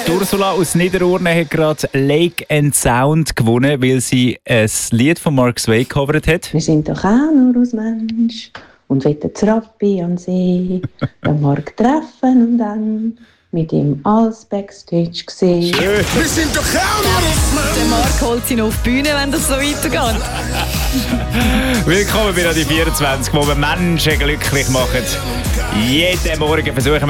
Die Ursula aus Niederurne hat gerade Lake and Sound gewonnen, weil sie ein Lied von Mark Sway gecovert hat. Wir sind doch auch nur aus Mensch und wollen zu Rappi am See den Mark treffen und dann mit ihm alles Backstage gesehen. Wir sind doch auch nur aus Mensch. Der Mark holt sie noch auf die Bühne, wenn das so weitergeht. Willkommen bei Radio 24, wo wir Menschen glücklich machen. Jeden Morgen versuchen wir